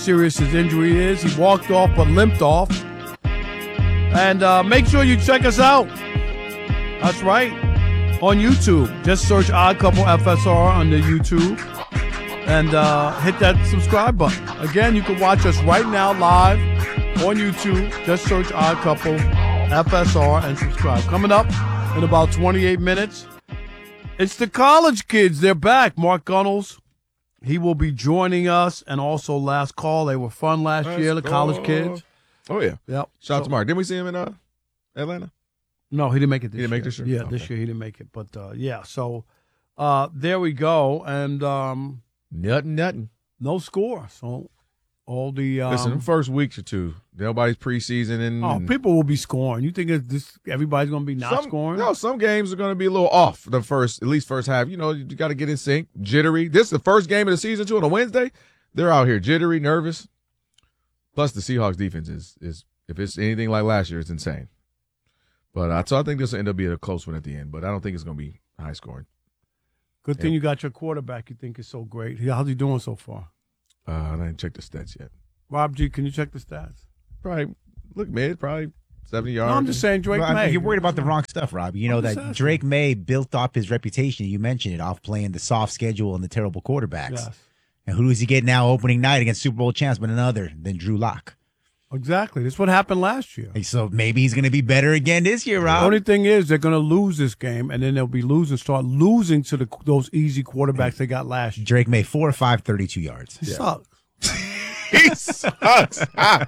serious his injury is. He walked off but limped off. And make sure you check us out. That's right. On YouTube. Just search Odd Couple FSR on the YouTube. And hit that subscribe button. Again, you can watch us right now live on YouTube. Just search Odd Couple FSR and subscribe. Coming up in about 28 minutes, it's the college kids. They're back. Mark Gunnels, he will be joining us. And also Last Call. They were fun last year, the college kids. Oh, yeah. Yep. Shout out to Mark. Didn't we see him in Atlanta? No, he didn't make it this year. He didn't make this year? Yeah, Okay. this year he didn't make it. But, yeah, so there we go. And Nothing. no score. So all the Listen, the first weeks or two, nobody's preseason. And people will be scoring. You think everybody's going to be not scoring? No, some games are going to be a little off at least first half. You know, you got to get in sync, jittery. This is the first game of the season, too, on a Wednesday. They're out here jittery, nervous. Plus, the Seahawks defense is if it's anything like last year, it's insane. But so I think this will end up being a close one at the end, but I don't think it's going to be high scoring. Good thing you got your quarterback you think is so great. How's he doing so far? I didn't check the stats yet. Rob G, can you check the stats? Probably, look, mid, probably 70 yards. No, I'm just saying Drake May. You're worried about the wrong stuff, Rob. You know that Drake May built up his reputation, you mentioned it, off playing the soft schedule and the terrible quarterbacks. Yes. And who does he get now opening night against Super Bowl champs but none other than Drew Lock? Exactly. That's what happened last year. So maybe he's going to be better again this year, Rob. The only thing is they're going to lose this game, and then they'll start losing to those easy quarterbacks they got last year. Drake May, 4 or 5, 32 yards. He sucks. He sucks.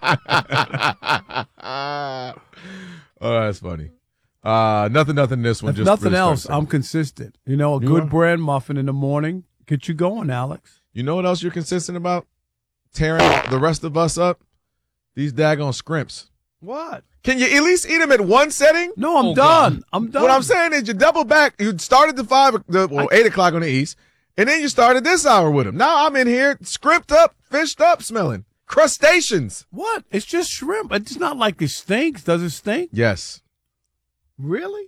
Oh, that's funny. Nothing in this one. If Just nothing really else, starts I'm consistent. You know, a good bread muffin in the morning. Get you going, Alex. You know what else you're consistent about? Tearing the rest of us up? These daggone scrimps. What? Can you at least eat them at one setting? No, I'm done. God. I'm done. What I'm saying is you double back. You started the 8 o'clock on the East, and then you started this hour with them. Now I'm in here scrimped up, fished up, smelling. Crustaceans. What? It's just shrimp. It's not like it stinks. Does it stink? Yes. Really?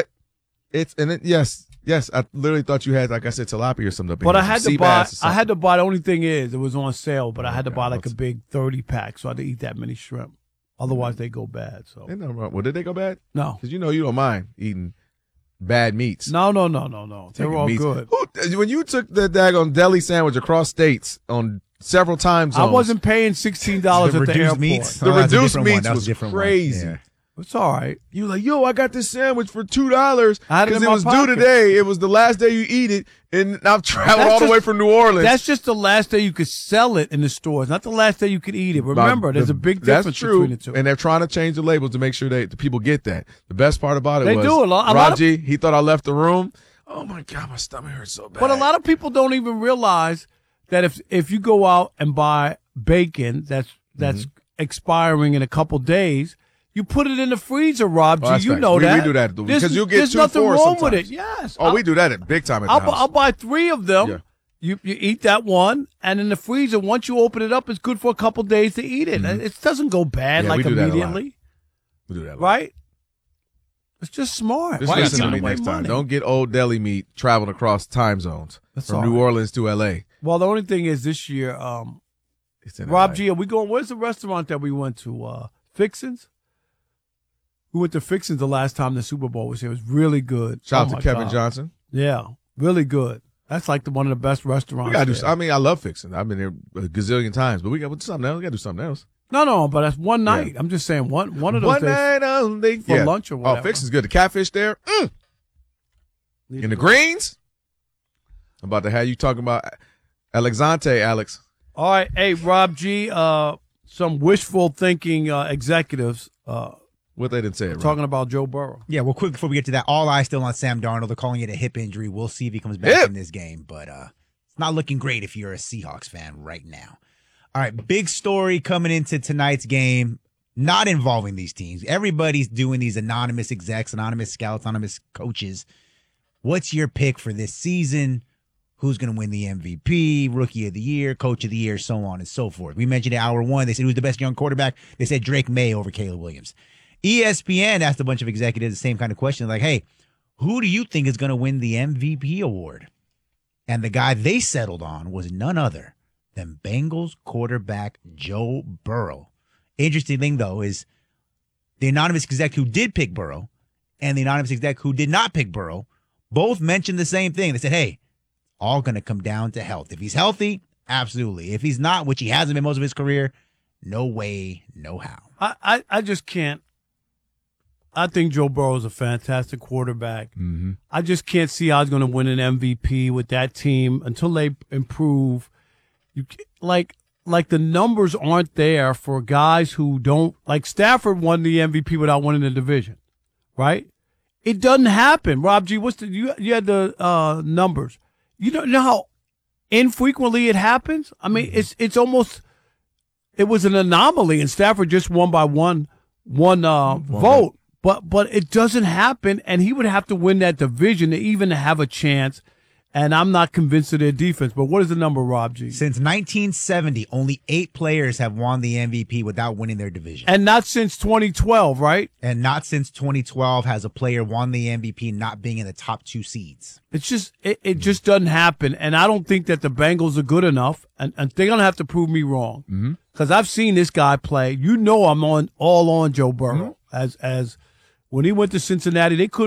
Yes. I literally thought you had, like I said, tilapia or something. But I had to buy. The only thing is, it was on sale, but I had to buy like a big 30-pack, so I had to eat that many shrimp. Otherwise, they go bad. So. Well, did they go bad? No. Because you know you don't mind eating bad meats. No. They're all good. When you took the daggone deli sandwich across states on several time zones. I wasn't paying $16 at the airport. Meats? The reduced meats was crazy. Yeah. It's all right. You were like, yo, I got this sandwich for $2 because it was due today. It was the last day you eat it, and I've traveled all the way from New Orleans. That's just the last day you could sell it in the stores, not the last day you could eat it. Remember, there's a big difference between the two. And they're trying to change the labels to make sure the people get that. The best part about it was do a lot. Rob G, he thought I left the room. Oh, my God, my stomach hurts so bad. But a lot of people don't even realize that if you go out and buy bacon that's expiring in a couple days, you put it in the freezer, Rob G. You know that. We do that because you get there's 2 nothing 4 wrong sometimes. with it. Yes. We do that at big time at the house. I'll buy 3 of them. Yeah. You eat that one, and in the freezer, once you open it up, it's good for a couple days to eat it. It doesn't go bad like immediately. We do that a lot. Right? It's just smart. Just listen to me next time. Don't get old deli meat traveling across time zones from New Orleans to L.A. Well, the only thing is this year, Rob G, are we going? Where's the restaurant that we went to? Fixins? We went to Fixins the last time the Super Bowl was here. It was really good. Shout out to Kevin Johnson. Yeah, really good. That's like one of the best restaurants. We gotta do. I mean, I love Fixins. I've been there a gazillion times, but we got to do something else. We got to do something else. No, but that's one night. Yeah. I'm just saying one of those days night only for lunch or whatever. Oh, Fixins good. The catfish there. And the greens. I'm about to have you talking about Alexante, Alex. All right. Hey, Rob G, some wishful thinking executives. What they didn't say it, talking about Joe Burrow. Yeah, well, quick before we get to that, all eyes still on Sam Darnold. They're calling it a hip injury. We'll see if he comes back in this game, but it's not looking great if you're a Seahawks fan right now. All right, big story coming into tonight's game, not involving these teams. Everybody's doing these anonymous execs, anonymous scouts, anonymous coaches. What's your pick for this season? Who's going to win the MVP, Rookie of the Year, Coach of the Year, so on and so forth. We mentioned in hour 1, they said who's the best young quarterback. They said Drake May over Caleb Williams. ESPN asked a bunch of executives the same kind of question, like, hey, who do you think is going to win the MVP award? And the guy they settled on was none other than Bengals quarterback Joe Burrow. Interesting thing, though, is the anonymous exec who did pick Burrow and the anonymous exec who did not pick Burrow both mentioned the same thing. They said, hey, all going to come down to health. If he's healthy, absolutely. If he's not, which he hasn't been most of his career, no way, no how. I just can't. I think Joe Burrow is a fantastic quarterback. Mm-hmm. I just can't see how he's going to win an MVP with that team until they improve. Like the numbers aren't there for guys who don't. Like Stafford won the MVP without winning the division, right? It doesn't happen. Rob G, you had the numbers. You don't know how infrequently it happens. I mean, it's almost. It was an anomaly, and Stafford just won by one vote. But it doesn't happen, and he would have to win that division to even have a chance. And I'm not convinced of their defense. But what is the number, Rob G? Since 1970, only 8 players have won the MVP without winning their division. And not since 2012, right? And not since 2012 has a player won the MVP not being in the top 2 seeds. It's just it just doesn't happen. And I don't think that the Bengals are good enough. And they're going to have to prove me wrong. Because I've seen this guy play. You know I'm all on Joe Burrow. As when he went to Cincinnati, they couldn't